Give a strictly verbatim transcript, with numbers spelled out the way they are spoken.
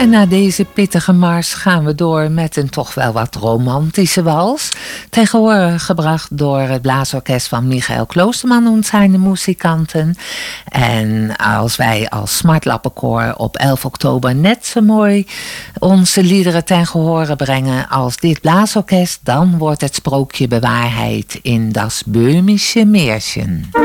En na deze pittige mars gaan we door met een toch wel wat romantische wals. Tegenwoordig gebracht door het blaasorkest van Michael Kloosterman en zijn muzikanten. En als wij als Smartlappenkoor op elf oktober net zo mooi onze liederen ten gehore brengen als dit blaasorkest, dan wordt het sprookje bewaarheid in Das Böhmische Märchen.